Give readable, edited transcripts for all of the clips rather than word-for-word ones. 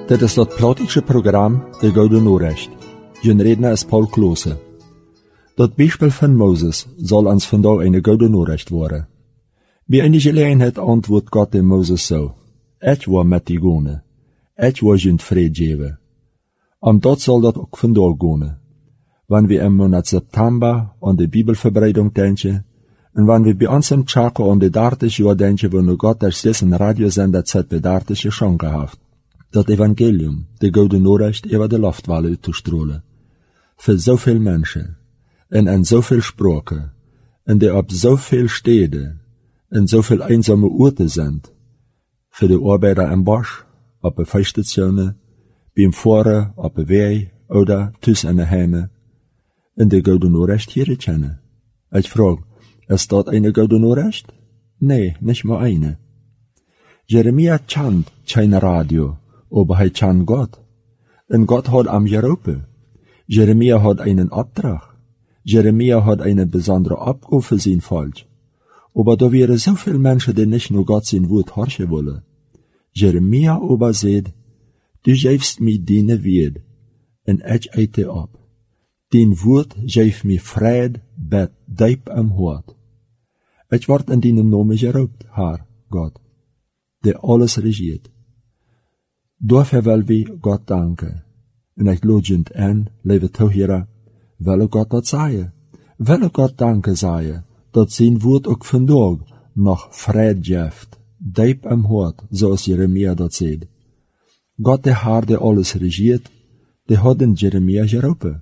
Dit is dat plotische program De Gouden Noorrecht. Zijn redner is Paul Klose. Dat Beispiel van Moses soll uns vandaag eine Gouden Noorrecht worden. Bij eine Gelegenheit antwoordt Gott dem Moses so: Ich war met die gone. Ich war jent vrede geven. Und dat soll dat ook vandaag gone. Wenn wir im Monat September an die Bibelverbreitung denken, und wenn wir bei uns im Chaco an die 30 Jahre denken, wo nur Gott durch diesen Radiosender Zeit bei 30 geschenkt hat, dat Evangelium, de Gouden Noorrecht, über die Luftwelle uitzustrahlen. Für so viel Menschen, in so viel Sprachen, und die auf so viel Städte, in so viel einsame Orte sind, für die Arbeiter im Bosch, auf der Feuchtstationen, beim Fahren, auf der Weg oder tuss in der Heime, in de Gouden Noorrecht hier kennen. Ich frag, ist dort eine Gouden Noorrecht? Nee, nicht mal eine. Jeremia chant kein Radio, aber er chant Gott. Und Gott hat am geroepen. Jeremia hat einen Auftrag. Jeremia hat eine besondere Aufgabe für sein Volk. Aber da wären so viele Menschen, die nicht nur Gott sein Wort horchen wollen. Jeremia aber sagt, du gibst mir deine Wort, und ich eite ab. Dein Wort geeft mir Fried, bet diep am Hart. Ich word in deinem Namen geroepen, Herr Gott, der alles regiert. Dafür will wir Gott danken. Und ich lodgend an, lieve Tohira, will Gott dat sagen. Will Gott danken sagen, dat sein Wort ook vandaag noch Fried geeft, diep am Hart, zoals Jeremia dat sagt. Gott, der Herr, der alles regiert, der hat den Jeremia geroepen.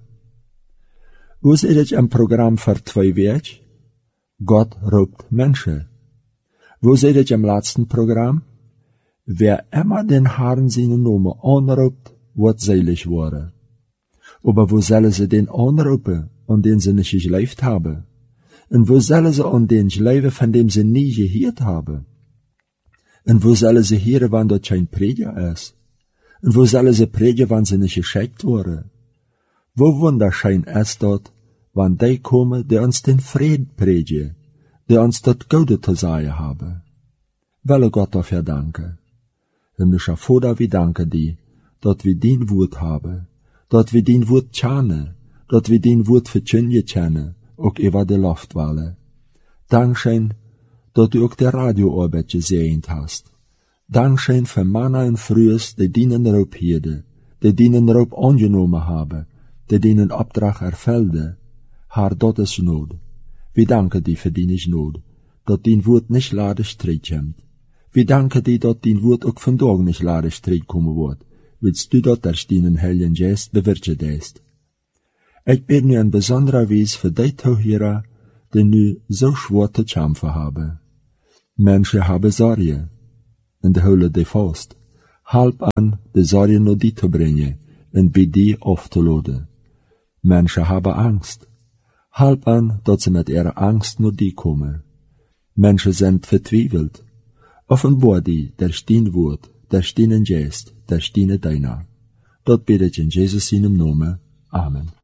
Hoe zit het een programma voor 2 weken? Gott roept Menschen. Wo zit het im letzten Programm? Wer immer den Herrn seinen Namen anruft, wird selig worden. Aber wo sollen sie den anrufen, an den sie nicht gelebt haben? Und wo sollen sie an den leben, von dem sie nie gehört haben? Und wo sollen sie hören, wenn dort kein Prediger ist? Und wo sollen sie predigen, wenn sie nicht geschickt wurden? Wo wunderschön ist dort, wann die kommen, die uns den Frieden predigen, die uns das Gute zu sagen haben. Will Gott dafür danken. Himmlischer Vater, wir danken dir, dass wir dein Wort haben, dass wir dein Wort kennen, dass wir dein Wort verkündigen können, auch über die Luftwelle. Dankeschön, dass du auch die Radioarbeit gesehen hast. Dankeschön für Männer und Frühes, die deinen Raub hielten, die deinen Raub angenommen haben, die deinen Auftrag erfüllten. Herr, dat is nood. Wir danken dir für deine Not, dass dein Wort nicht lade Streit kommt. Wir danken dir, dass dein Wort auch vandaag nicht lade Streit kommen wird, willst du dat durch deinen Heiligen Geist bewirtschaften. Ich bin nu in besonderer Weise für die Tohira, die nu so schwer zu kämpfen haben. Menschen haben Sorge, und die holen die Faust. Halb an, die Sorge nur die zu bringen, und bei dir aufzuladen. Menschen haben Angst. Halb an, dass sie mit ihrer Angst nur die kommen. Menschen sind vertwiebelt. Offenbar die, der dein Wort, der deinen Geist, der deine Deiner. Dort bete ich in Jesus seinem Namen. Amen.